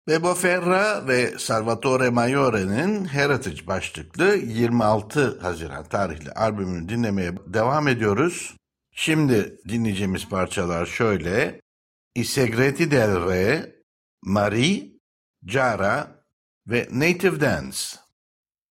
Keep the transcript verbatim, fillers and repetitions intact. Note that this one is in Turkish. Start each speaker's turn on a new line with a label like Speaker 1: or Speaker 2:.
Speaker 1: Bebo Ferra ve Salvatore Maiore'nin Heritage başlıklı yirmi altı Haziran tarihli albümünü dinlemeye devam ediyoruz. Şimdi dinleyeceğimiz parçalar şöyle: I Segreti del Re, Marie, Jara ve Native Dance.